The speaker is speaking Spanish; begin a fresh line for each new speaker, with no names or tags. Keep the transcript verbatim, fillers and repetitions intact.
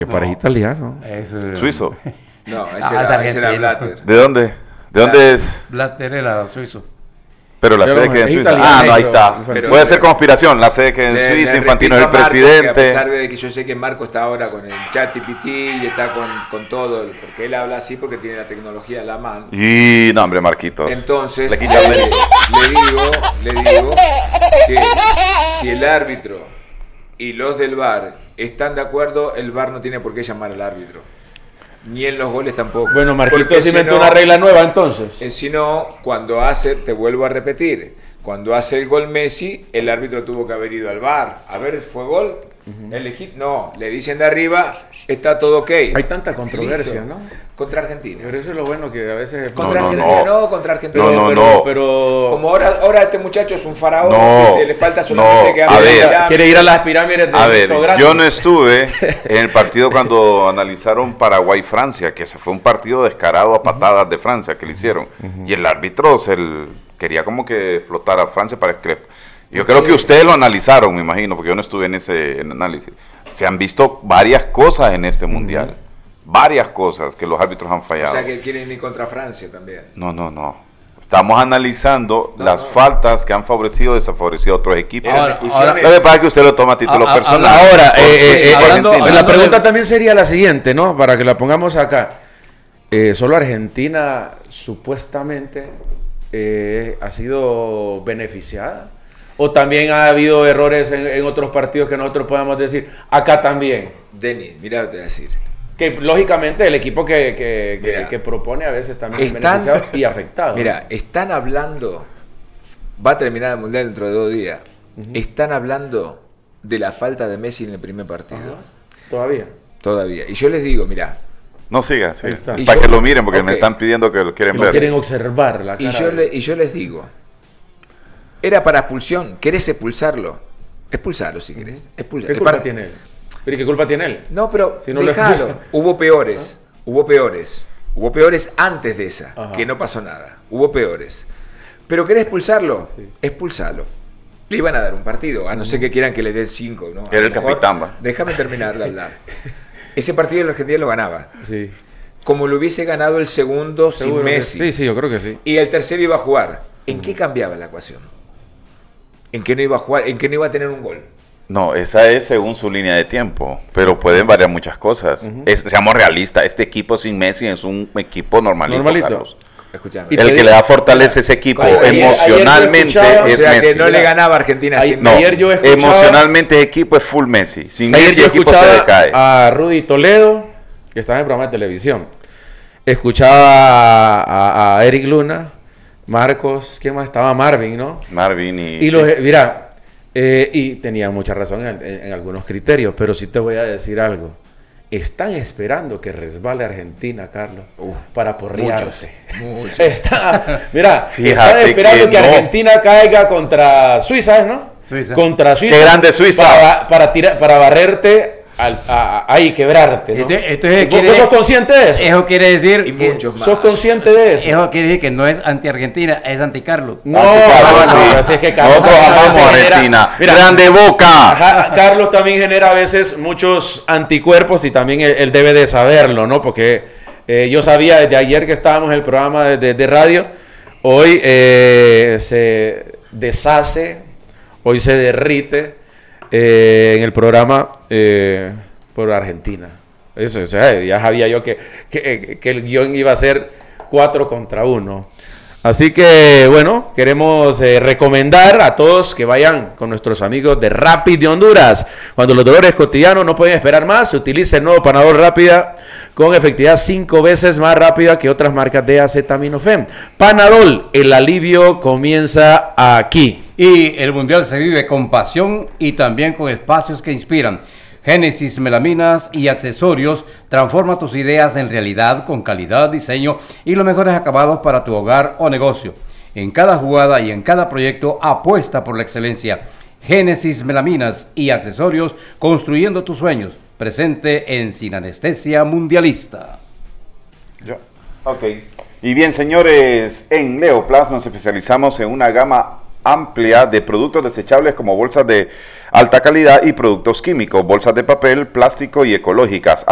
Que no. Parece italiano.
Es, uh,
Suizo.
No, ese,
Ah,
era, ese era Blatter.
¿De dónde? ¿De dónde es?
Blatter era suizo.
Pero la
Pero
sede queda en
es
Suiza.
italiano,
Ah, no, ahí está.
pero-
Puede ser conspiración. La sede queda en
Le-
Suiza,
le
Infantino es el
repito a Marco que a
presidente.
pesar de que yo sé que Marco está ahora con el chat G P T y está con, con todo, porque él habla así porque tiene la tecnología a la mano.
Y no, hombre, Marquitos.
Entonces,
Le
le,
quita el-
le digo, le digo que si el árbitro y los del V A R están de acuerdo, el V A R no tiene por qué llamar al árbitro. Ni en los goles tampoco.
Bueno,
Porque
Marquitos
si
inventó
no-
una regla nueva entonces.
eh, Si no, cuando hace, te vuelvo a repetir, cuando hace el gol Messi, el árbitro tuvo que haber ido al V A R. A ver, ¿fue gol? Uh-huh. Elegí, no, le dicen de arriba, está todo ok.
Hay tanta controversia,
Listo.
¿no?
Contra Argentina.
Pero eso es lo bueno que a veces...
Contra
no,
Argentina
no.
no, contra Argentina
No, no,
pero,
no.
Pero...
Como ahora, ahora este muchacho es un faraón,
No,
que le falta solamente
no,
que
a
hable
ver.
de pirámides.
Quiere ir a las pirámides de
A ver,
Egipto gratis.
yo no estuve en el partido cuando analizaron Paraguay-Francia, que se fue un partido descarado a patadas de Francia que le hicieron. Uh-huh. Y el árbitro se el, quería como que explotar a Francia para que... Yo creo que ustedes lo analizaron, me imagino, porque yo no estuve en ese en análisis. Se han visto varias cosas en este mundial. Uh-huh. Varias cosas que los árbitros han fallado.
O sea que quieren ir contra Francia también.
No, no, no. Estamos analizando
no,
las
no.
faltas que han favorecido o desfavorecido a otros equipos.
Ahora,
ahora, lo que pasa es que usted lo toma a título
a, a,
personal.
Ahora, eh, eh, eh,
hablando,
la
hablando
pregunta
de...
también sería la siguiente, ¿no? Para que la pongamos acá. Eh, solo Argentina supuestamente eh, ha sido beneficiada. ¿O también ha habido errores en, en otros partidos que nosotros podamos decir? Acá también.
Denis, mira lo que te voy a decir.
Que lógicamente el equipo que, que, que,
Mira,
que propone a veces también es
están-
beneficiado y afectado.
Mira, están hablando, va a terminar el Mundial dentro de dos días, uh-huh. Están hablando de la falta de Messi en el primer partido.
Uh-huh. Todavía.
Todavía. Y yo les digo, mira.
No, siga, siga.
Está.
Es para
yo,
que lo miren, porque
okay.
me están pidiendo que lo quieren
que
ver.
lo quieren observar la cara.
Y yo, le, y yo les digo, era para expulsión, ¿querés expulsarlo? Expulsarlo si querés. Expulsar.
¿Qué culpa
para...
tiene él? ¿Pero qué culpa tiene él?
No, pero
si no
dejalo.
Le...
Hubo peores, ¿Ah? hubo peores. Hubo peores antes de esa,
Ajá.
que no pasó nada. Hubo peores. ¿Pero querés expulsarlo? Sí. Expulsalo. Le iban a dar un partido, a no ser que quieran que le den cinco, ¿no?
Era el capitán, va.
Déjame terminar de hablar. Ese partido la Argentina lo ganaba.
Sí.
Como lo hubiese ganado el segundo
Seguro
sin Messi.
Sí, sí, yo creo que sí.
Y el tercero iba a jugar. ¿En mm. qué cambiaba la ecuación? ¿En qué no iba a jugar? ¿En qué no iba a tener un gol?
No, esa es según su línea de tiempo, pero pueden variar muchas cosas. Uh-huh. es, seamos realistas, este equipo sin Messi es un equipo normalito,
normalito.
Carlos.
Escúchame.
El que digo, le da fortaleza a ese equipo ayer, emocionalmente
ayer
es
o sea,
Messi.
Que no le ganaba a Argentina
ayer,
sin
no,
Messi.
Ayer yo escuchaba,
emocionalmente el equipo es full Messi. Sin
ayer
Messi
yo
el equipo se decae.
A Rudy Toledo, que estaba en el programa de televisión. Escuchaba a, a Eric Luna, Marcos, ¿quién más estaba? Marvin, ¿no?
Marvin y...
Y los, mira, eh, y tenía mucha razón en, en, en algunos criterios, pero sí te voy a decir algo. Están esperando que resbale Argentina, Carlos, uh, para porrearte.
Muchos, muchos.
Está, mira,
Fíjate
están esperando que,
que no.
Argentina caiga contra Suiza, ¿no?
Suiza.
Contra Suiza.
¡Qué grande Suiza!
Para, para, tirar, para barrerte al, a, a, ahí, quebrarte, ¿no?
Este, entonces,
¿Vos, ¿Vos sos consciente de eso?
Eso quiere decir
y
que
muchos más.
¿Sos consciente de eso?
Eso quiere decir que no es anti-Argentina, es anti-Carlos.
No,
Anti-Carlos,
no, no,
sí.
así es que Carlos
Nosotros amamos a Argentina.
Mira,
¡grande Boca!
Ajá, Carlos también genera a veces muchos anticuerpos y también él, él debe de saberlo, ¿no? Porque eh, yo sabía desde ayer que estábamos en el programa de, de, de radio, hoy eh, se deshace, hoy se derrite eh, en el programa eh, por Argentina. Eso, o sea, ya sabía yo que, que, que el guión iba a ser cuatro contra uno. Así que, bueno, queremos eh, recomendar a todos que vayan con nuestros amigos de Rapid de Honduras. Cuando los dolores cotidianos no pueden esperar más, utilice el nuevo Panadol Rápida con efectividad cinco veces más rápida que otras marcas de acetaminofén. Panadol, el alivio comienza aquí.
Y el Mundial se vive con pasión y también con espacios que inspiran. Génesis Melaminas y Accesorios transforma tus ideas en realidad con calidad, diseño y los mejores acabados para tu hogar o negocio. En cada jugada y en cada proyecto apuesta por la excelencia. Génesis Melaminas y Accesorios, construyendo tus sueños. Presente en Sin Anestesia Mundialista.
Ya. Ok. Y bien, señores, en Leoplas nos especializamos en una gama amplia de productos desechables como bolsas de alta calidad y productos químicos, bolsas de papel, plástico y ecológicas.